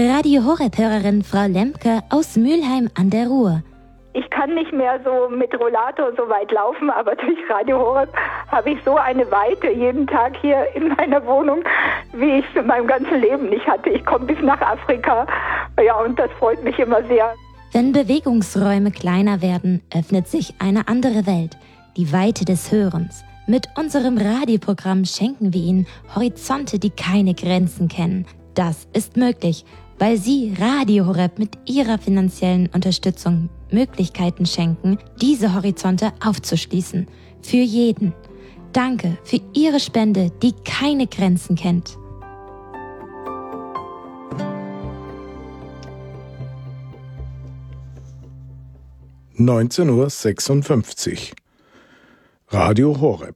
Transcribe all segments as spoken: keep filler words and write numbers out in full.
Radio Horeb-Hörerin Frau Lemke aus Mülheim an der Ruhr. Ich kann nicht mehr so mit Rollator so weit laufen, aber durch Radio Horeb habe ich so eine Weite jeden Tag hier in meiner Wohnung, wie ich es in meinem ganzen Leben nicht hatte. Ich komme bis nach Afrika, ja, und das freut mich immer sehr. Wenn Bewegungsräume kleiner werden, öffnet sich eine andere Welt, die Weite des Hörens. Mit unserem Radioprogramm schenken wir Ihnen Horizonte, die keine Grenzen kennen. Das ist möglich, weil Sie Radio Horeb mit Ihrer finanziellen Unterstützung Möglichkeiten schenken, diese Horizonte aufzuschließen. Für jeden. Danke für Ihre Spende, die keine Grenzen kennt. neunzehn Uhr sechsundfünfzig. Radio Horeb.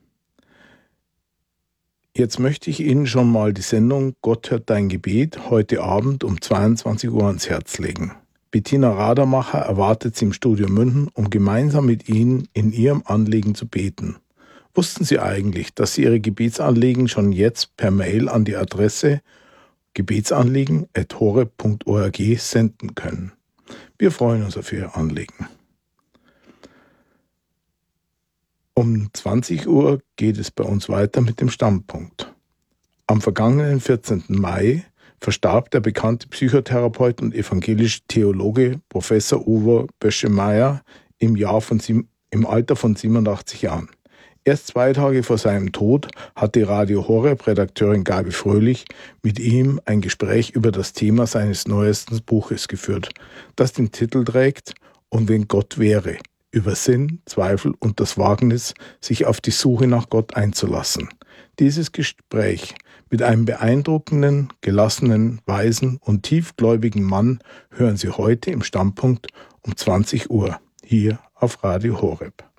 Jetzt möchte ich Ihnen schon mal die Sendung Gott hört dein Gebet heute Abend um zweiundzwanzig Uhr ans Herz legen. Bettina Radermacher erwartet Sie im Studio München, um gemeinsam mit Ihnen in Ihrem Anliegen zu beten. Wussten Sie eigentlich, dass Sie Ihre Gebetsanliegen schon jetzt per Mail an die Adresse gebetsanliegen at horeb punkt org senden können? Wir freuen uns auf Ihr Anliegen. Um zwanzig Uhr geht es bei uns weiter mit dem Standpunkt. Am vergangenen vierzehnten Mai verstarb der bekannte Psychotherapeut und evangelische Theologe Professor Uwe Böschemeyer im, Jahr von, im Alter von siebenundachtzig Jahren. Erst zwei Tage vor seinem Tod hatte Radio Horeb-Redakteurin Gabi Fröhlich mit ihm ein Gespräch über das Thema seines neuesten Buches geführt, das den Titel trägt »Und wenn Gott wäre«, über Sinn, Zweifel und das Wagnis, sich auf die Suche nach Gott einzulassen. Dieses Gespräch mit einem beeindruckenden, gelassenen, weisen und tiefgläubigen Mann hören Sie heute im Standpunkt um zwanzig Uhr hier auf Radio Horeb.